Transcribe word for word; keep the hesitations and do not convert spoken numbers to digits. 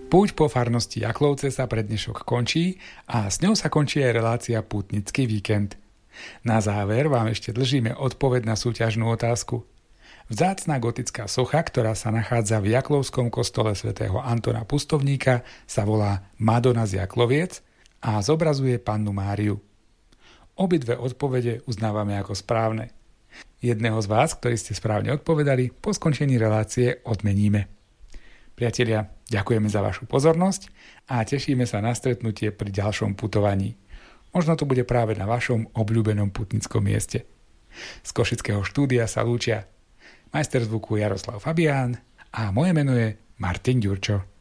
Púť po farnosti Jaklovce sa pre dnešok končí a s ňou sa končí aj relácia Pútnický víkend. Na záver vám ešte dlžíme odpoveď na súťažnú otázku. Vzácna gotická socha, ktorá sa nachádza v Jaklovskom kostole svätého Antona Pustovníka, sa volá Madonna z Jakloviec a zobrazuje Pannu Máriu. Obidve odpovede uznávame ako správne. Jedného z vás, ktorí ste správne odpovedali, po skončení relácie odmeníme. Priatelia, ďakujeme za vašu pozornosť a tešíme sa na stretnutie pri ďalšom putovaní. Možno to bude práve na vašom obľúbenom putnickom mieste. Z košického štúdia sa lúčia majster zvuku Jaroslav Fabián a moje meno je Martin Ďurčo.